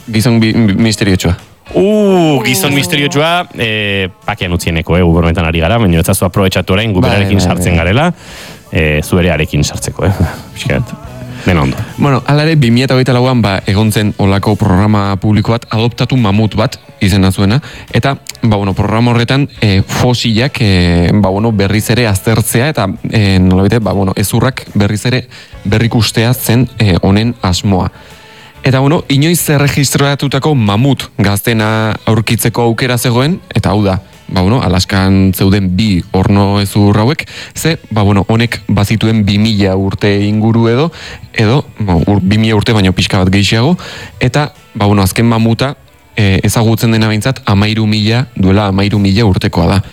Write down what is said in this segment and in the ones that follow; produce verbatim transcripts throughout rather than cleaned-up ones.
Gizon bi, misteriotxoa. Uh, gizon misteriotsua, eh, pakean utzieneko, eh, gubermetan ari gara, baina ez zu aprobetxatu orain, guberarekin sartzen garela, eh, zuerearekin sartzeko, eh, pixkat, den ondo. Bueno, alare, bi mila hogeita lauan, ba, egon zen olako programa publiko bat, adoptatu mamut bat, izena zuena, eta, ba, bueno, programa horretan, e, fosilak, e, ba, bueno, berriz ere aztertzea, eta, e, nolabete, ba, bueno, ezurrak berriz ere berrikustea zen e, honen asmoa. Eta, bueno, inoiz erregistratutako mamut gaztena aurkitzeko aukera zegoen, eta hau da, ba, bueno, Alaskan zeuden bi orno ezur hauek, ze, ba, bueno, honek bazituen bi mila urte inguru edo, edo, ba, bi mila urte baino pixka bat gehiago, eta, ba, bueno, azken mamuta, e, ezagutzen dena behintzat, amairu mila, duela amairu mila urtekoa da.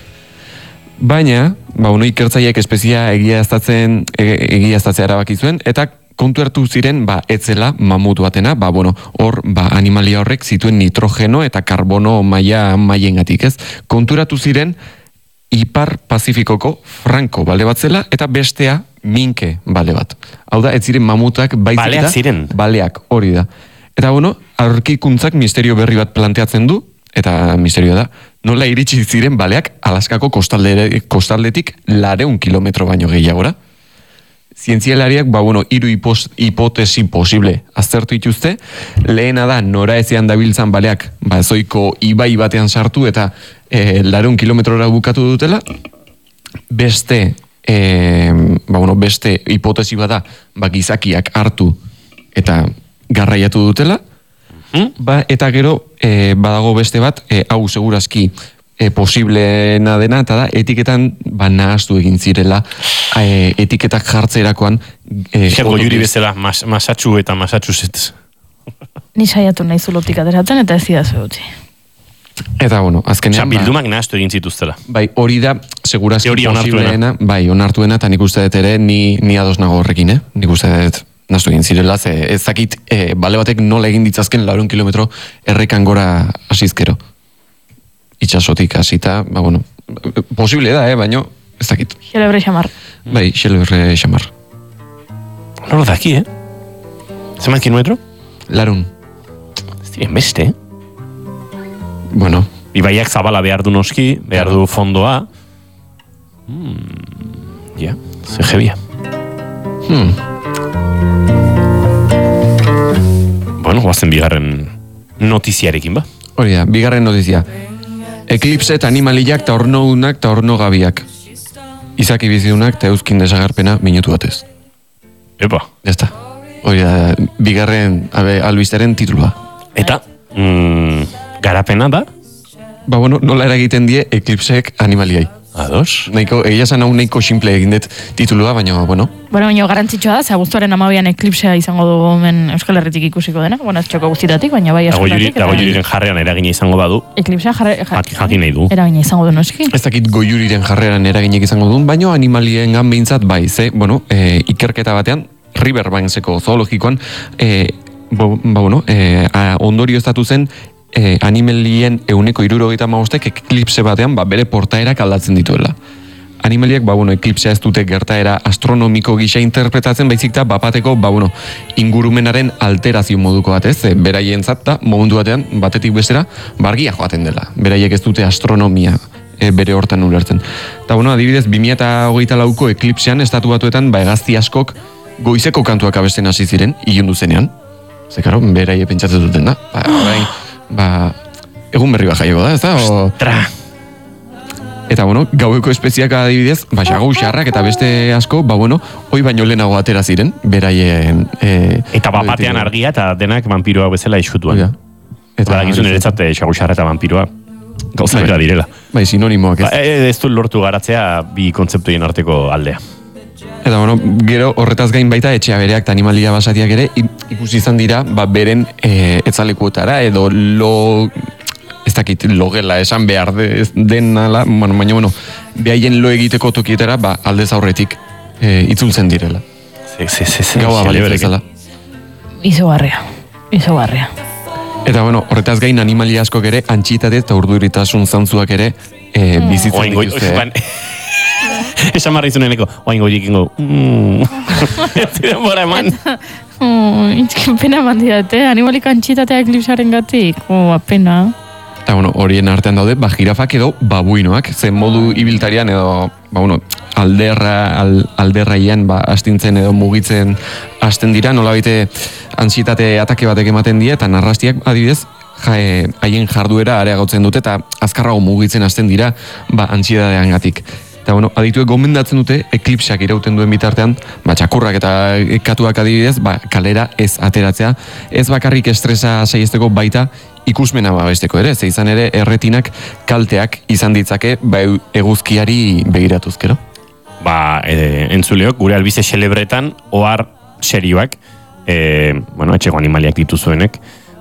Baina, ba, bueno, ikertzaileek espezia egiaztatzen, egiaztatzea erabaki zuen, eta kontu hartu ziren, ba, etzela mamut batena, ba, bueno, hor, ba, animalia horrek zituen nitrogeno eta karbono maila mailengatik, ez? Konturatu ziren, Ipar Pazifikoko franko bale bat zela, eta bestea minke bale bat. Hau da, ez ziren mamutak baizik Baleak eta ziren. Baleak, hori da. Eta, bueno, aurkikuntzak misterio berri bat planteatzen du, eta misterio da, nola iritsi ziren baleak Alaskako kostalde, kostaldetik lareun kilometro baino gehiagora. Zientzialariak, ba, bueno, hiru hipotesi posible aztertu dituzte. Lehena da, nora ezean dabiltzan baleak, ba, ezoiko ibai batean sartu eta e, lareun kilometrora bukatu dutela. Beste, e, ba, bueno, beste hipotesi bada, ba, gizakiak hartu eta garraiatu dutela. Hmm? Ba, eta gero, e, badago beste bat, e, hau segurazki, E, posiblena dena, eta da, etiketan ba, nahaztu egin zirela, e, etiketak jartzerakoan... E, Ego juri bezala, mas, masatxu eta masatxusetz. Ni saiatu nahi zulotik ateratzen, eta ez zidazu utzi. Eta, bueno, azkenean... Osa, bildumak nahaztu egin zituztela. Bai, hori da, segurazki Teoria posibleena, bai, onartuena, eta nik uste dut ere, ni, ni ados nago horrekin, eh? Nik uste dut nahaztu egin zirela, ze ez dakit, e, bale batek nola egin ditzazken laurehun kilometro errekan gora asizkero. Itxasotik hasita, ba, bueno, posible da, eh, baino, ez dakit. Xelebre xamar. Bai, xelebre xamar. Noro daki, eh? Zeman kilometro? Larun. Ez diren beste, eh? Bueno. Ibaiak zabala behar du noski, behar du fondoa. Hmm, ja, ze jebia. Hmm. Bueno, guazen bigarren notiziarekin, ba? Hori da, bigarren notizia. Eklipset animaliak eta ornounak eta ornogabiak. Izaki bizidunak eta euskin desagarpena minutu batez. Epa. Jazta. Hori da, bigarren abe, albisteren titulua. Eta, mm, garapena da? Ba, bueno, nola eragiten die eklipsek animaliai. Ados? Nahiko, egia zan hau nahiko simple egin dut titulua, baina, bueno. Bueno, baina garantzitsua da, ze abuztuaren amabian eklipsea izango du hemen Euskal Herritik ikusiko dena, bueno, ez txoko guztitatik, baina bai Euskal Herritik. Dago juriren jarrean eragina izango badu. Eklipsea jarre, jarre, jakin nahi du. Eragina izango du noski. Ez dakit goiuriren jarreran eraginek izango duen, baina animalien gan behintzat bai, ze, bueno, e, ikerketa batean, Riverbainseko zoologikoan, e, bo, ba, bueno, e, ondorio estatu zen, E, animalien euneko irurogeita maostek eklipse batean ba, bere portaerak aldatzen dituela. Animaliak, ba, bueno, eklipsea ez dute gertaera astronomiko gisa interpretatzen, baizik da, bapateko, ba, bueno, ingurumenaren alterazio moduko batez, e, beraien zatta, momentu batean, batetik bestera, bargia joaten dela. Beraiek ez dute astronomia e, bere hortan ulertzen. Eta, bueno, adibidez, bi mila hogeita lauko eklipsean, estatu batuetan, ba, hegazti askok goizeko kantuak abesten hasi ziren, ilundu zenean. Ze, karo, beraie pentsatzen duten da. Ba, orain, ba, egun berri bat jaieko da, ez da? Ostra! Eta, bueno, gaueko espeziak adibidez, ba, xagau xarrak eta beste asko, ba, bueno, hoi baino lehenago atera ziren, beraien... E, eta bapatean argia eta denak vampiroa bezala iskutuan. Eta ba, gizun eretzat xagau xarra eta vampiroa gauza bera direla. Bai, sinonimoak ez. Ba, ez du lortu garatzea bi kontzeptoien arteko aldea. Eta, bueno, gero horretaz gain baita etxea bereak eta animalia basatiak ere ikusi izan dira, ba, beren e, etzalekuetara edo lo... ez dakit logela esan behar de, denala, bueno, baina, bueno, behaien lo egiteko tokietara, ba, aldez aurretik e, itzultzen direla. Ze, ze, ze, ze, gaua balitzezala. Izugarria, izugarria. Eta, bueno, horretaz gain animalia askok ere, antxitate eta urduritasun zantzuak ere e, bizitzen dituzte. Esan marra izuneneko, oain goiek ingo, ez ziren bora eman. Oh, itxken pena mandidate, animalik antxitatea eklipsaren gatik. Oh, apena. Eta, bueno, horien artean daude, ba, jirafak edo babuinoak, zen modu ibiltarian edo, ba, bueno, alderra, al, alderraian, ba, astintzen edo mugitzen hasten dira, nola baite antsietate atake batek ematen die, eta narrastiak, adibidez, jae, haien jarduera areagotzen dute, eta azkarrago mugitzen hasten dira, ba, antsietatean gatik. Eta, bueno, adituek gomendatzen dute, eklipsak irauten duen bitartean, ba, txakurrak eta katuak adibidez, ba, kalera ez ateratzea, ez bakarrik estresa saiesteko baita, ikusmena babesteko ere, ze izan ere erretinak kalteak izan ditzake ba, eguzkiari begiratuzkero. Ba, e, entzuleok, gure albize xelebretan, ohar serioak, e, bueno, etxeko animaliak dituzuenek,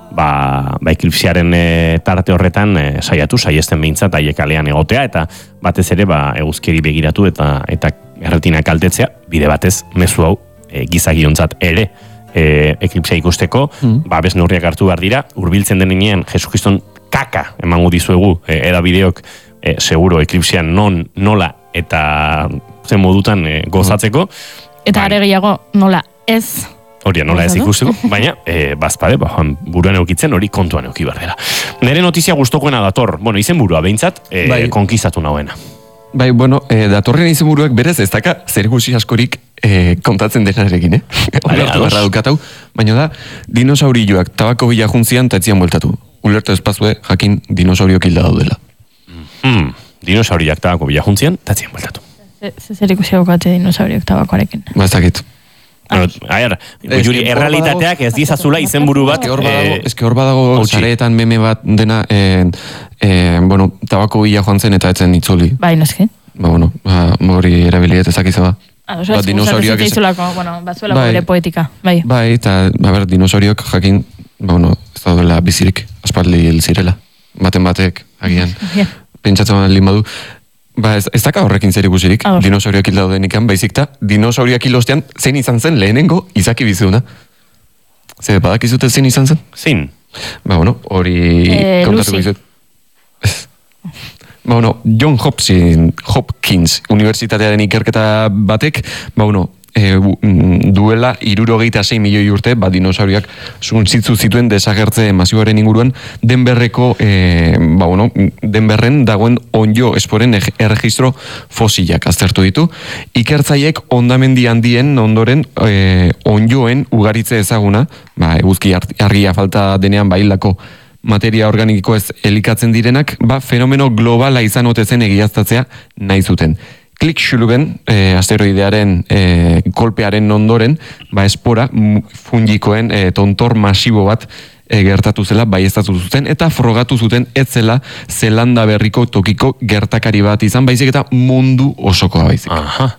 ba, ba eklipsiaren e, tarte horretan e, saiatu, saiesten behintzat, haiek alean egotea, eta batez ere, ba, eguzkiari begiratu eta eta erretinak kaltetzea, bide batez, mezu hau, e, gizagiontzat ere, E, eklipsia ikusteko, mm. ba, bez neurriak hartu behar dira, hurbiltzen denean Jesukriston kaka emango dizuegu e, edabideok, e, seguro eklipsian non, nola eta zen modutan e, gozatzeko. Eta are gehiago nola ez. Hori, nola ez ikusteko, baina e, bazpade, ba, buruan eukitzen hori kontuan euki behar dela. Nere notizia gustokoena dator, bueno, izen burua behintzat, e, bai. Konkistatu nagoena. Bai, bueno, e, datorren izenburuak berez ez daka zergusi askorik e, kontatzen denarekin, eh? Ulertu barra dukatau, baina da, dinosaurioak tabako bila juntzian tatzian bueltatu. Ulertu espazue jakin dinosauriok hilda daudela. Mm, dinosauriak tabako bila juntzian tatzian bueltatu. Zer ikusi haukate dinosauriok tabakoarekin? Ba, ez dakit. Bueno, a ver, juri, errealitateak ez dizazula izenburu bat. Ez que hor badago, sareetan meme bat dena, eh, eh, bueno, tabako bila joan zen eta etzen itzuli. Bai, noski. Ba, bueno, ba, hori erabiliet ezakiza ba. Ah, oso, ba, dinosauriak ez... bueno, batzuela bai, bere poetika, bai. Bai, eta, a ber, dinosauriok jakin, ba, bueno, ez da duela bizirik, aspaldi hil zirela. Baten batek, agian, yeah. Pentsatzen badu badu. Ba, ez, ez daka horrekin zer ikusirik, ah, dinosauriak hil daudenikan, baizik ta, dinosauriak hil ostean, zein izan zen lehenengo izaki bizuna. Zer, badakizute zein izan zen? Zein? Ba, bueno, hori eh, kontatu bizut. Ba, bueno, John Hopkins, Hopkins Unibertsitatearen ikerketa batek, ba, bueno, e, duela hirurogeita sei milioi urte, ba, dinosauriak suntzitzu zituen desagertze masiboaren inguruan, Denberreko, e, ba, bueno, Denberren dagoen onjo esporen erregistro fosilak aztertu ditu. Ikertzaiek ondamendi handien ondoren e, onjoen ugaritze ezaguna, ba, eguzki argia falta denean bailako materia organiko ez elikatzen direnak, ba, fenomeno globala izan otezen egiaztatzea nahi zuten. Klikxuluben, e, asteroidearen e, kolpearen ondoren, ba, espora fungikoen e, tontor masibo bat e, gertatu zela, baieztatu zuten, eta frogatu zuten ez zela Zelanda berriko tokiko gertakari bat izan, baizik eta mundu osokoa baizik. Aha.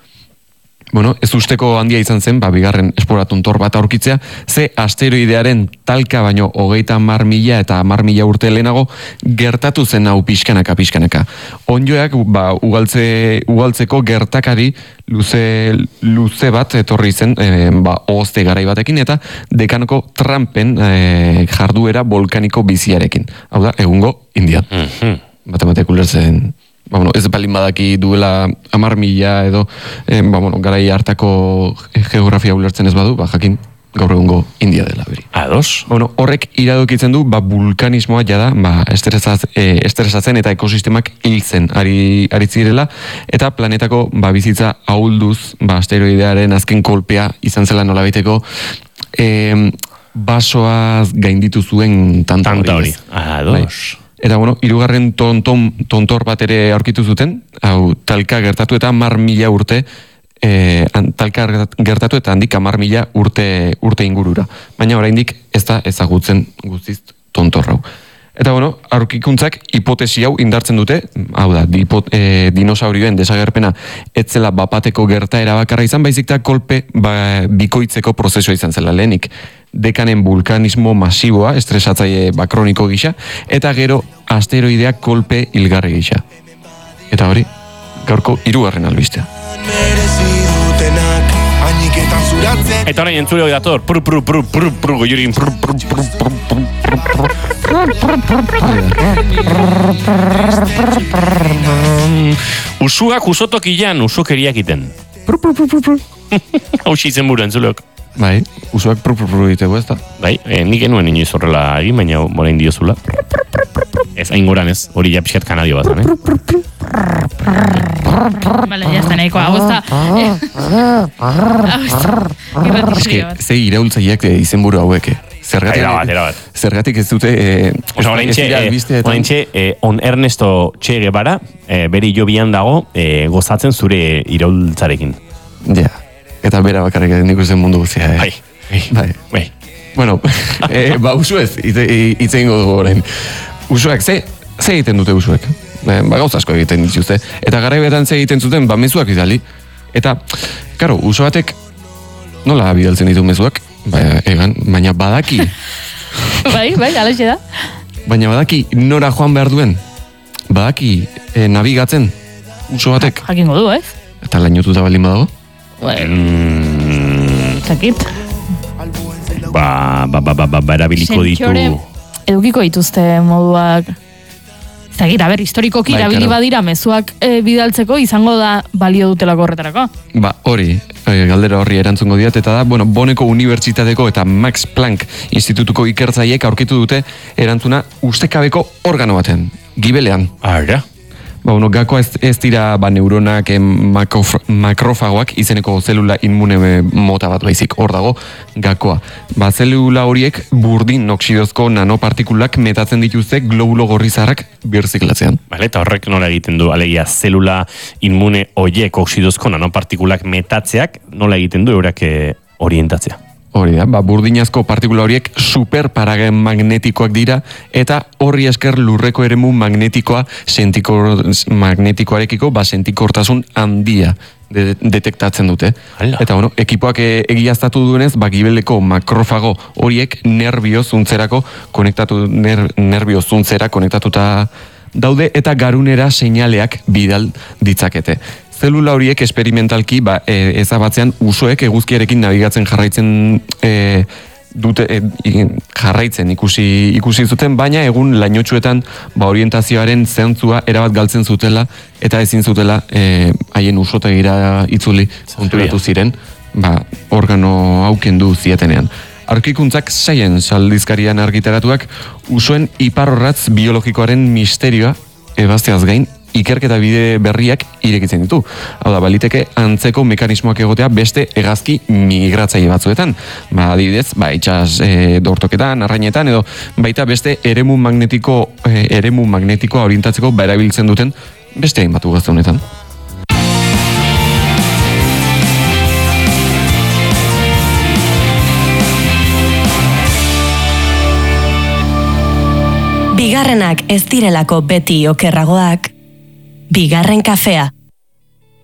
Bueno, ez usteko handia izan zen, ba, bigarren esporatuntor bat aurkitzea, ze asteroidearen talka baino hogeita mar mila eta mar mila urte lehenago gertatu zen hau pixkanaka, pixkanaka. Onjoak, ba, ugaltze, ugaltzeko gertakari luze, luze bat etorri zen, e, ba, ozte garai batekin, eta dekanoko Trumpen e, jarduera volkaniko biziarekin. Hau da, egungo Indian. Mm-hmm. Batematek ulertzen... Ba, bueno, ez balin badaki duela amar mila edo, eh, ba, bueno, garai hartako geografia ulertzen ez badu, ba, jakin gaur egungo India dela beri. Ados? Bueno, horrek iradokitzen du, ba, vulkanismoa jada, ba, estresaz, eh, estresatzen eta ekosistemak hiltzen ari, ari zirela, eta planetako, ba, bizitza ahulduz, ba, asteroidearen azken kolpea izan zela nolabaiteko, eh, basoaz gainditu zuen tanta hori. Tanta hori, ados. Bai. Eta, bueno, hirugarren tonton, tontor bat ere aurkitu zuten, hau, talka gertatu eta mar mila urte, e, talka gertatu eta handik amar mila urte, urte ingurura. Baina oraindik ez da ezagutzen guztiz tontorrau. Eta, bueno, aurkikuntzak hipotesi hau indartzen dute, hau da, dipot, e, dinosaurioen desagerpena etzela bapateko gertaera bakarra izan, baizik da kolpe ba, bikoitzeko prozesua izan zela lehenik. Dekanen vulkanismo masiboa, estresatzaile bakroniko gisa, eta gero asteroideak kolpe hilgarri gisa. Eta hori, gaurko hirugarren albistea. Eta orain entzule hori dator, pru, pru, pru, pru, pru, goiurin, pru, pru, pru, pru, pru, usuak usotok ilan, usokeriak iten. Hau xizen buru entzuleok. Bai, usuak prupurpuru ditegu, ez da? Bai, e, nik genuen inoiz horrela egin, baina morain diozula. Ez, hain goran ez, hori ja pixkat kanadio bat, eh? Bale, ya está, nahiko, hau ez da. Hau ez da. Eske, ze iraultzaileak izenburu hauek, Zergatik, era bat, era bat. Zergatik ez dute... Eh, Osa, oraintxe, eh, oraintxe, eh, on Ernesto Che Guevara, eh, beri jobian dago, eh, gozatzen zure iraultzarekin. Ja, eta bera bakarrik nik uste mundu guztia, eh? Bai, bai, bai. Bueno, eh, ba, usu ez, hitze ingo dugu orain. Usuak, ze, ze egiten dute usuek? Eh, ba, gauz asko egiten dituzte. Eta garaibetan ze egiten zuten, ba, mezuak bidali. Eta, karo, usu batek, nola bidaltzen ditu mezuak? Ba, egan, baina badaki. Bai, bai, alaxe da. Baina badaki nora joan behar duen. Badaki eh, nabigatzen uso batek. Jakingo du, ez? Eta lainotuta balin badago. Mm, Zakit. ba, ba, ba, ba, ba, ba, erabiliko ditu... Edukiko dituzte moduak... Zagir, a ber, historikoki Bai, erabili claro. badira mezuak e, bidaltzeko izango da balio dutelako horretarako. Ba, hori, eh, galdera horri erantzungo diat, eta da, bueno, Boneko Unibertsitateko eta Max Planck Institutuko ikertzaileek aurkitu dute erantzuna ustekabeko organo baten, gibelean. Ara? Ba, bueno, gakoa ez, ez dira ba, neuronak, eh, makrof, makrofagoak izeneko zelula inmune mota bat baizik, hor dago gakoa. Ba, zelula horiek burdin oksidozko nanopartikulak metatzen dituzte globulo gorrizarrak birziklatzean. Bale, eta horrek nola egiten du, alegia, zelula inmune oiek oksidozko nanopartikulak metatzeak, nola egiten du eurak eh, orientatzea. Hori da, ba, burdinazko partikula horiek superparagen magnetikoak dira, eta horri esker lurreko eremu magnetikoa sentikor, magnetikoarekiko ba, sentikortasun handia de, detektatzen dute. Hala. Eta bueno, ekipoak e, egiaztatu duenez, ba, gibeleko makrofago horiek nervio zuntzerako konektatu, ner, nervio zuntzera konektatuta daude, eta garunera seinaleak bidal ditzakete. Zelula horiek esperimentalki ba, e, ezabatzean usoek eguzkiarekin nabigatzen jarraitzen e, dute e, jarraitzen ikusi ikusi zuten, baina egun lainotxuetan ba, orientazioaren zentzua erabat galtzen zutela eta ezin zutela e, haien usotegira itzuli konturatu ziren, ba, organo haukendu zietenean. Aurkikuntzak Science aldizkarian argitaratuak usoen iparrorratz biologikoaren misterioa ebazteaz gain ikerketa bide berriak irekitzen ditu. Hau da, baliteke antzeko mekanismoak egotea beste hegazki migratzaile batzuetan. Ba, adibidez, ba, itxas e, dortoketan, arrainetan, edo baita beste eremu magnetiko, e, eremu magnetikoa orientatzeko ba erabiltzen duten beste hainbat ugazte honetan. Bigarrenak ez direlako beti okerragoak, bigarren kafea.